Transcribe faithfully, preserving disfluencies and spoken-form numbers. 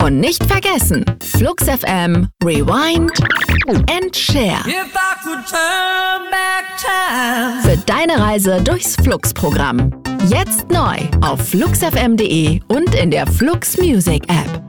Und nicht vergessen, Flux F M, Rewind and Share. If I could turn back time. Für deine Reise durchs Flux-Programm. Jetzt neu auf flux f m punkt de und in der Flux Music App.